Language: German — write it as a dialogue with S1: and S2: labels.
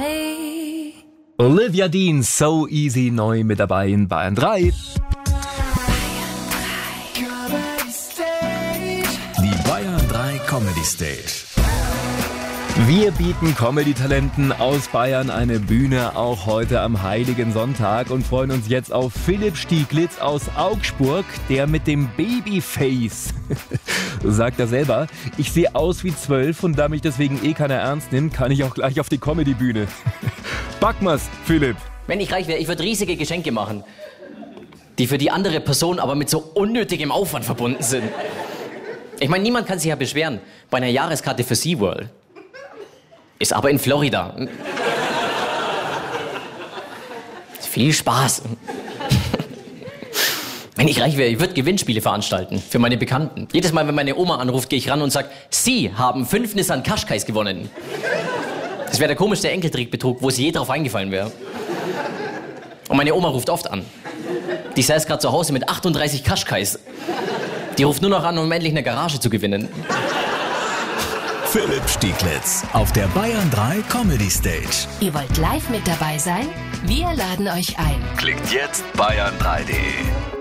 S1: me.
S2: Olivia Dean, So Easy, neu mit dabei in Bayern 3.
S3: Die Bayern 3 Comedy Stage.
S2: Wir bieten Comedy-Talenten aus Bayern eine Bühne, auch heute am Heiligen Sonntag, und freuen uns jetzt auf Philipp Stieglitz aus Augsburg, der mit dem Babyface, sagt er selber, ich sehe aus wie 12 und da mich deswegen keiner ernst nimmt, kann ich auch gleich auf die Comedy-Bühne. Packen wir's, Philipp.
S4: Wenn ich reich wäre, ich würde riesige Geschenke machen, die für die andere Person aber mit so unnötigem Aufwand verbunden sind. Ich meine, niemand kann sich ja beschweren bei einer Jahreskarte für SeaWorld. Ist aber in Florida. Viel Spaß. Wenn ich reich wäre, ich würde Gewinnspiele veranstalten für meine Bekannten. Jedes Mal, wenn meine Oma anruft, gehe ich ran und sage, Sie haben 5 Nissan Qashqais gewonnen. Das wäre der komischste Enkeltrickbetrug, wo sie je drauf eingefallen wäre. Und meine Oma ruft oft an. Die saß gerade zu Hause mit 38 Qashqais. Die ruft nur noch an, um endlich eine Garage zu gewinnen.
S3: Philipp Stieglitz auf der Bayern 3 Comedy Stage.
S1: Ihr wollt live mit dabei sein? Wir laden euch ein.
S3: Klickt jetzt bayern3.de.